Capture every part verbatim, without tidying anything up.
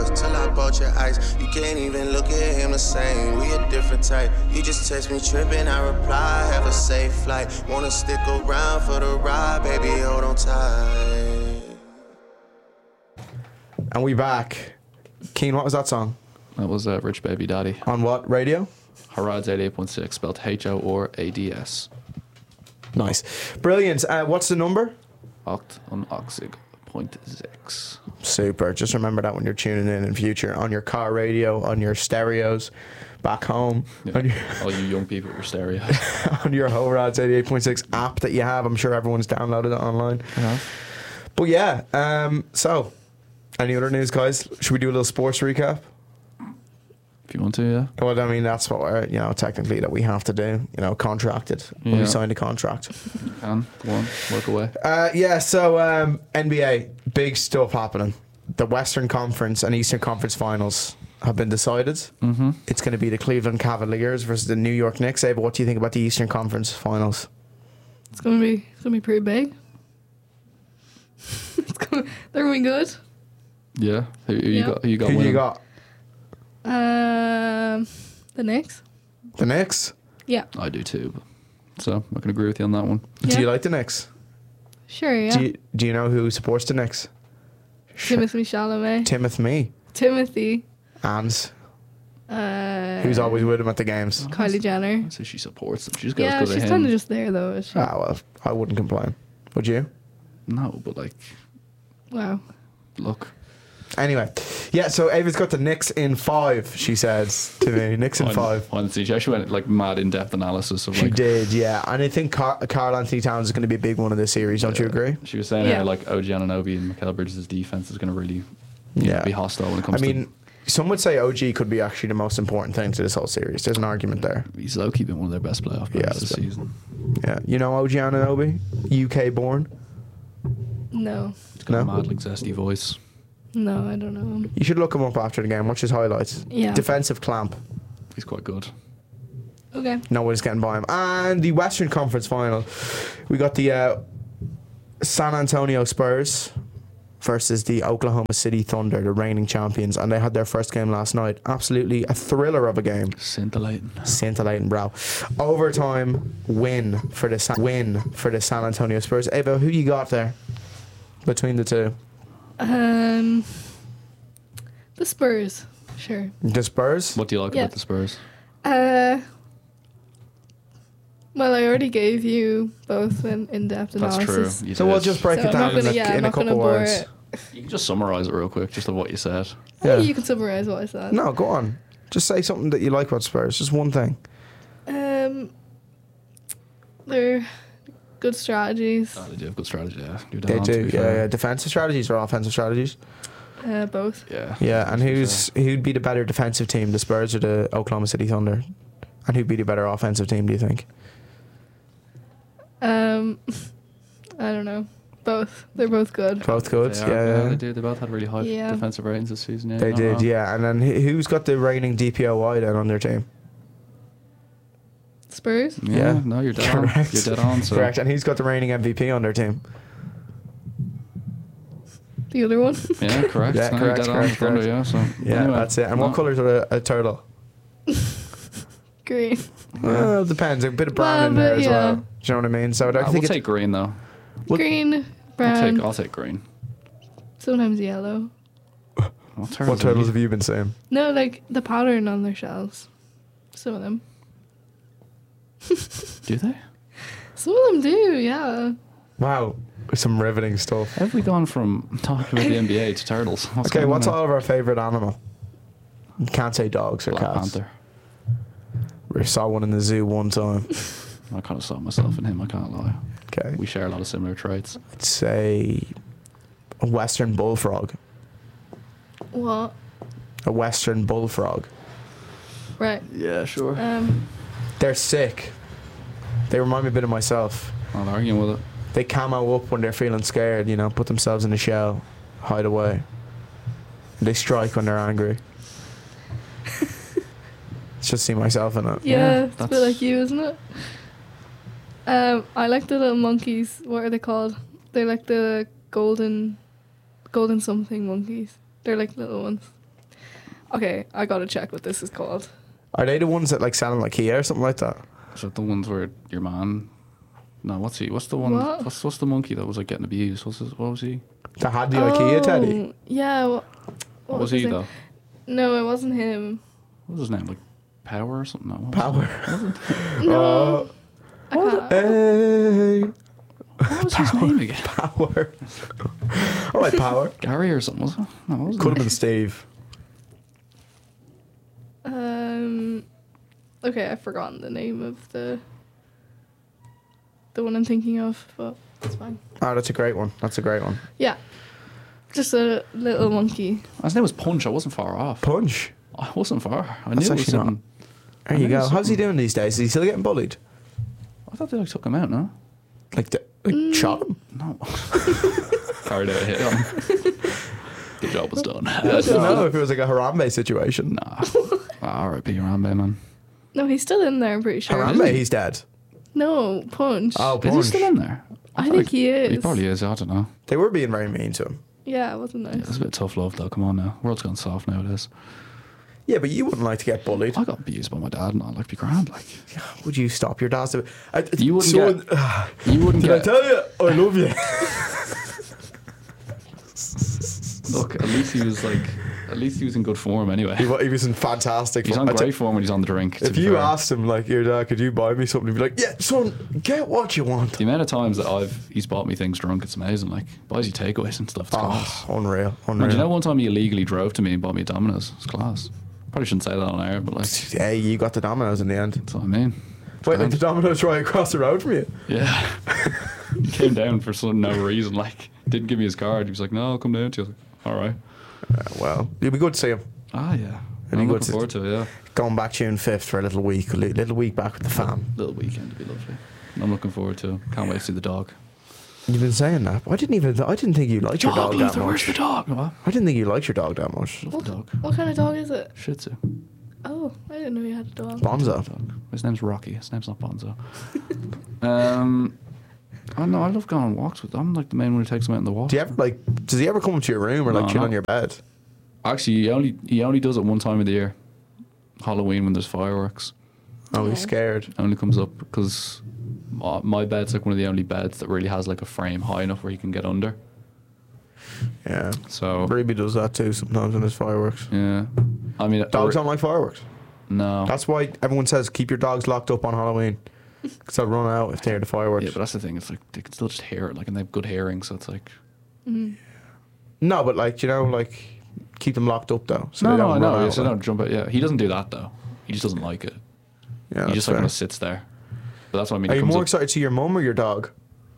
dollars till I bought your ice. You can't even look at him the same. We a different type. You just text me tripping, I reply. Have a safe flight. Wanna stick around for the ride, baby, hold on tight. And we back. Keen, what was that song? That was uh, Rich Baby Daddy. On what radio? Horods eighty-eight point six, spelled H O R A D S. Nice. Brilliant. Uh, what's the number? Oct on Oxig point six. Super. Just remember that when you're tuning in in future on your car radio, on your stereos, back home. Yeah. On your All you young people with your stereo. on your Horods eighty-eight point six app that you have. I'm sure everyone's downloaded it online. Uh-huh. But yeah, um, so any other news, guys? Should we do a little sports recap? If you want to, yeah. Well, I mean, that's what we're, you know, technically that we have to do. You know, contracted. When Yeah. we signed a contract. Can go on, work away. Uh, yeah, so um, N B A, big stuff happening. The Western Conference and Eastern Conference finals have been decided. Mm-hmm. It's going to be the Cleveland Cavaliers versus the New York Knicks. Ava, what do you think about the Eastern Conference finals? It's gonna be it's gonna be pretty big. it's gonna, they're going good. Yeah. Who, who you Yeah. got? Who you got? Who do you winning? got? Um, the Knicks. The Knicks? Yeah. I do too. But, so I can agree with you on that one. Yeah. Do you like the Knicks? Sure. Yeah. Do you, do you know who supports the Knicks? Timothy Chalamet. Timothy me. Timothy. And Uh, who's always with him at the games? Kylie Jenner. I say she supports them. She just goes Yeah, because she's of kind of him. just there though. Is she? Ah, well, I wouldn't complain. Would you? No, but like, Wow. look. Anyway, yeah, so Ava's got the Knicks in five, she says to me. Knicks in five. Honestly, she actually went like mad in-depth analysis of She like. did, yeah. And I think Car- Carl Anthony Towns is going to be a big one of this series, don't you agree? She was saying Yeah. how like O G Anunoby and Mikal Bridges' defense is going to really you Yeah. know, be hostile when it comes I mean, some would say O G could be actually the most important thing to this whole series. There's an argument there. to. He's low-key been one of their best playoff players Yeah, this it's been- season. Yeah. You know O G Anunoby? U K born? No. He's got a No? mad like zesty voice. No, I don't know. You should look him up after the game. Watch his highlights. Yeah. Defensive clamp. He's quite good. Okay. Nobody's getting by him. And the Western Conference final, we got the uh, San Antonio Spurs versus the Oklahoma City Thunder, the reigning champions, and they had their first game last night. Absolutely a thriller of a game. Scintillating. Scintillating, bro. Overtime win for the San- win for the San Antonio Spurs. Ava, who you got there between the two? Um, the Spurs. Sure. The Spurs. What do you like Yeah. about the Spurs? Uh. Well, I already gave you both an in-depth That's analysis. true. You So did. we'll just break So it I'm down not gonna, in a, yeah, I'm in a not gonna couple bore words. it. You can just summarize it real quick, just of what you said. Yeah. You can summarize what I said. No, go on. Just say something that you like about Spurs. Just one thing. Um, they're good strategies. Oh, they do have good strategy. Yeah, You're They dead on, to do. be Yeah, fair. yeah. Defensive strategies or offensive strategies? Uh, both. Yeah. Yeah. And to be who's who'd be the better defensive team, the Spurs or the Oklahoma City Thunder? And who'd be the better offensive team? Do you think? Um, I don't know. Both. They're both good. Both good. They are, Yeah. yeah, yeah. they do. They both had really high Yeah. defensive ratings this season. Yeah, They not did. wrong. Yeah. And then who- who's got the reigning D P O Y then on their team? Spurs. Yeah, Yeah. no, you're dead on. Correct. You're dead on. So. Correct. And who's got the reigning M V P on their team? The other one. Yeah, correct. Yeah, no, correct, You're dead correct, on. Thunder, correct. yeah. So. Yeah, anyway, that's it. And what no. colours are a, a turtle? Green. Well, it depends. A bit of brown Well, in there but as yeah. well. Do you know what I mean? So I I think will it's take green though. What- Green. I'll Brown. take. I'll take green. Sometimes yellow. What turtles? what turtles have you been seeing? No, like the pattern on their shells. Some of them. Do they? Some of them do. Yeah. Wow, some riveting stuff. Have we gone from talking about the N B A to turtles? What's Okay, going what's on all of our favourite animal? You can't say dogs or Black cats. Panther. We saw one in the zoo one time. I kind of saw myself in him. I can't lie. Okay, We share a lot of similar traits. I'd say a western bullfrog. What? A western bullfrog. Right. Yeah, sure. Um. They're sick. They remind me a bit of myself. I'm not arguing with it. They camo up when they're feeling scared, you know, put themselves in a shell, hide away. They strike when they're angry. Just see myself in it. Yeah, Yeah, it's a bit that's- like you, isn't it? Um, I like the little monkeys. What are they called? They're like the golden, golden something monkeys. They're like little ones. Okay, I gotta check what this is called. Are they the ones that like sound like Kia or something like that? Is that the ones where your man? No, what's he? What's the one? What? What's what's the monkey that was like getting abused? What's his, what was he? That had the IKEA teddy. Oh, yeah. What, What, was his he name? though? No, it wasn't him. What was his name? Like Power or something? No. what was Power. No. Oh, I can't. hey, it? What was his name again? Power. All right, Power. Gary or something? Was it? No, what was it? Could have been Steve. Um. Okay, I've forgotten the name of the the one I'm thinking of, but it's fine. Oh, that's a great one. That's a great one. Yeah, just a little monkey. His name was Punch. I wasn't far off. Punch. I wasn't far. I That's knew it was actually not- something. There I you knew it go. was How's he something. doing these days? Is he still getting bullied? I thought they like took him out. No. Like, the, like shot him? No. Carried out a hit on him. The job was done. I don't know if it was like a Harambe situation. Nah. All right, be Harambe, man. No, he's still in there. I'm pretty sure. Harambe, he's dead. No, Punch. Oh, Is he Punch. still in there? I thought think he is. He probably is. I don't know. They were being very mean to him. Yeah, it wasn't nice. Yeah, it's a bit tough love though. Come on now. World's gone soft nowadays. Yeah, but you wouldn't like to get bullied. I got abused by my dad, and I'd like to be grand. Like Would you stop your dad? To, I, You wouldn't someone- get- you wouldn't Did I get. tell you I love you? Look, at least he was like. At least he was in good form anyway. he, wa- he was in fantastic He's form. on I great t- form when he's on the drink. to If be you fair. asked him, like, your dad, could you buy me something? He'd be like, yeah, son, get what you want. The amount of times that I've he's bought me things drunk, it's amazing. Like buys you takeaways and stuff. It's class. Oh, unreal, Man, unreal. do you know one time he illegally drove to me and bought me a Domino's? It's class. Probably shouldn't say that on air, but like that's Hey, you got the Domino's in the end. what I mean. It's Wait, like grand. the Domino's right across the road from you? Yeah. He came down for some no reason. Like didn't give me his card. He was like, "No, I'll come down to you." I was like, all right. Uh, well, it'd be good to see him. Ah, yeah. be I'm good looking to- forward to it. Yeah. Going back June fifth for a little week, a li- little week back with the fam. Little weekend to be lovely. I'm looking forward to it. Can't wait to see the dog. You've been saying that. I didn't even. I didn't think you liked your dog that Luther, where's the much. dog? What? I didn't think you liked your dog that much. Love the dog. What kind of dog is it? Shih Tzu. Oh, I didn't know you had a dog. Bonzo. Dog. His name's Rocky. His name's not Bonzo. um, I don't know. I love going on walks with. I'm like the main one who takes him out in the walk. Do you ever like? Does he ever come into your room or like No, chill no. on your bed? Actually, he only he only does it one time of the year. Halloween when there's fireworks. Oh, Oh. he's scared. Only comes up because my, my bed's like one of the only beds that really has like a frame high enough where he can get under. Yeah. So Ruby does that too sometimes when there's fireworks. yeah, I mean Dogs or- don't like fireworks. No, That's why everyone says keep your dogs locked up on Halloween. Because they'll run out if they hear the fireworks. yeah, but that's the thing. It's like they can still just hear it, like, and they have good hearing, so it's like. No, but like, you know, like, keep them locked up though. So no, they no, don't I run know. out, Yes, they like. don't jump out. Yeah, he doesn't do that though. He just doesn't like it. Yeah, he that's just like fair. kind of sits there. But that's what I mean. Are He you comes more up, excited to see your mum or your dog?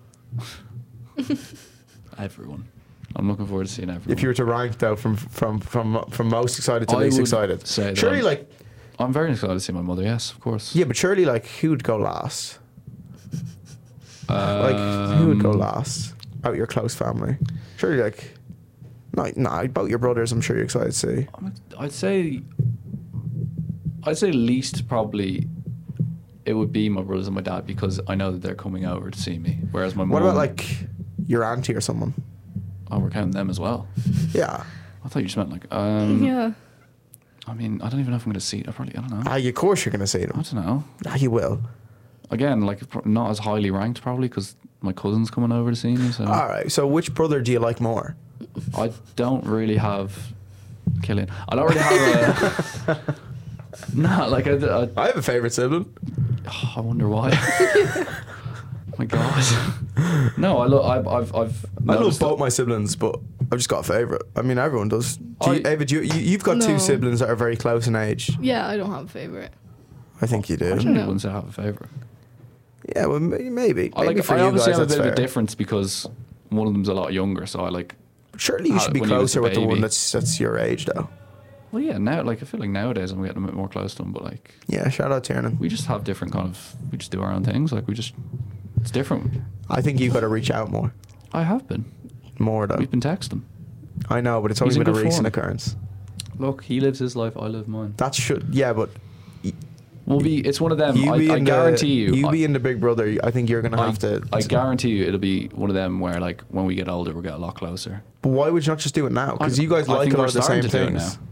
everyone. I'm looking forward to seeing everyone. If you were to rank though, from from from from most excited to I least would excited. say that Surely, I'm- like, I'm very excited to see my mother. Yes, of course. yeah, but surely, like, who would go last? Like, who would go Um, last out of your close family? Surely, like, no, no, about your brothers. I'm sure you're excited to see. I'd say, I'd say least probably, it would be my brothers and my dad because I know that they're coming over to see me. Whereas my mum, What about like your auntie or someone? oh, we're counting them as well. Yeah. I thought you just meant like, um, Yeah. I mean, I don't even know if I'm going to see it. I probably, I don't know. Ah, of course you're gonna see I them. don't know. Ah, you will. Again, like pro- not as highly ranked probably because my cousin's coming over to see me. So All right. So, which brother do you like more? I don't really have Killian. I don't really have a. No, like I, I, I have a favorite sibling. oh, I wonder why. My God. No, I look. I've. I've. I've I love noticed both my siblings, but I've just got a favorite. I mean, everyone does. Do you, I- Ava, do you, you, you've got two No. siblings that are very close in age. Yeah, I don't have a favorite. I think you that- I do. genuinely No. wouldn't say I have a favorite. Yeah, well, may- maybe. I maybe like. for I you obviously guys, have a that's bit of fair. a difference because one of them's a lot younger. So I like. Surely you Uh, should be when he was closer a with the one baby. that's that's your age, though. Well, yeah. Now, like I feel like nowadays I'm getting a bit more close to him, but like Yeah, shout out Tiernan. we just have different kind of. We just do our own things. Like we just. It's different. I think you've got to reach out more. I have been. More, though. We've been texting. I know, but it's only He's in been a good recent form. occurrence. Look, he lives his life. I live mine. That should, yeah, but We'll be. It's one of them. you I, being I guarantee the, you. You I, being the big brother, I think you're going to I, have to. I guarantee you, it'll be one of them where, like, when we get older, we'll get a lot closer. But why would you not just do it now? Because I- you guys I like think a lot we're of the same starting to do it things. now.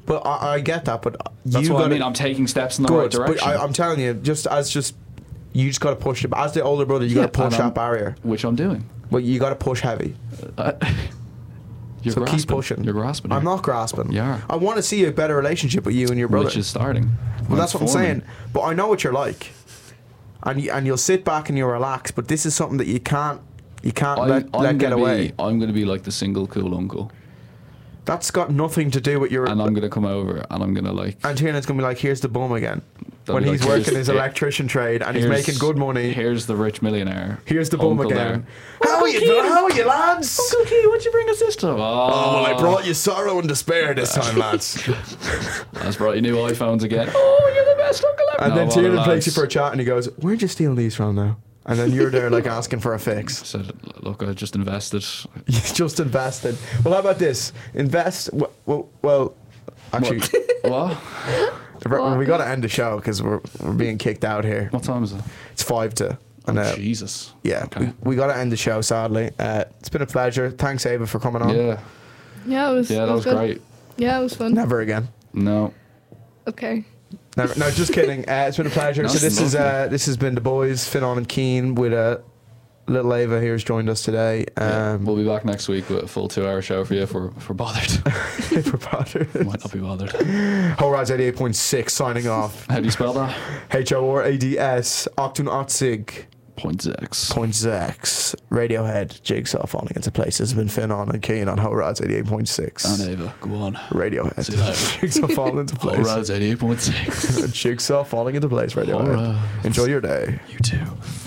But I, I get that. But That's you what gotta, I mean. I'm taking steps in the good, right direction. But I, I'm telling you, just as just you just got to push it. As the older brother, you Yeah, got to push and I'm- that barrier. which I'm doing. Well, you got to push heavy. Uh, you're so grasping. keep pushing. You're grasping. I'm here. not grasping. You are. I want to see a better relationship with you and your brother. Which is starting. well, that's It's what I'm forming. saying. But I know what you're like, and you, and you'll sit back and you'll relax. But this is something that you can't you can't I, let, I'm let get gonna away. Be, I'm going to be like the single cool uncle, That's got nothing to do with your. and I'm going to come over and I'm going to like. And Tierna's gonna be like, here's the bum again. They'll When be he's like, working here's- his here- electrician trade and he's here's- making good money. Here's the rich millionaire. Here's the bum uncle again. there. How are you? Keane. How are you, lads? Uncle Key, what'd you bring us this time? Oh, Oh, well, I brought you sorrow and despair this time, lads. I just brought you new iPhones again. Oh, you're the best uncle ever. And No then bother, Tiernan takes lads. you for a chat and he goes, where'd you steal these from now? And then you're there like asking for a fix. I said, look, I just invested. You just invested. Well, how about this? Invest. w- Well, well actually, What? we got to end the show because we're, we're being kicked out here. What time is it? It's five to. And, Oh, uh, Jesus. yeah, Okay. we, we got to end the show, sadly. Uh, it's been a pleasure. Thanks, Ava, for coming on. Yeah. Yeah, it was. Yeah, it that was good. great. Yeah, it was fun. Never again. No. Okay. Never, no, just kidding. Uh, it's been a pleasure. No, so it's this is lovely. uh, this has been the boys, Finon and Keen, with uh, little Ava here has joined us today. Yeah. Um, We'll be back next week with a full two-hour show for you if we're, if we're bothered. if we're bothered. Might not be bothered. Horaz eighty-eight point six signing off. How do you spell that? H O R A D S Octun Otzig Point six. point X Radiohead Jigsaw falling into place has been Finon and Keen on Horaz eighty-eight point six. And Ava, go on. Radiohead See you later. Jigsaw falling into place. Horaz eighty-eight point six. Jigsaw falling into place. Radiohead. Horaz. Enjoy your day. You too.